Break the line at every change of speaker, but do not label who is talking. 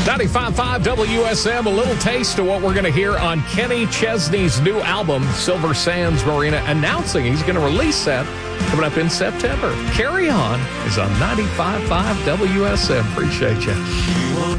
95.5 WSM, a little taste of what we're going to hear on Kenny Chesney's new album, Silver Sands Marina, announcing he's going to release that coming up in September. Carry On is on 95.5 WSM. Appreciate you.